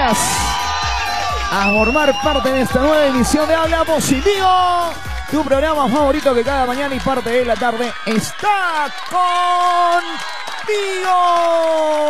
bienvenidas a formar parte de esta nueva emisión de Habla Positivo, tu programa favorito que cada mañana y parte de la tarde está contigo.